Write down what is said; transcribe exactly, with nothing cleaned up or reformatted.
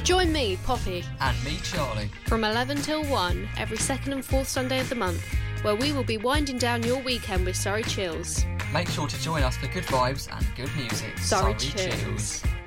Join me, Poppy, and me, Charlie, from eleven till one every second and fourth Sunday of the month, where we will be winding down your weekend with Surrey Chills. Make sure to join us for good vibes and good music. Surrey, Surrey Chills. Chills.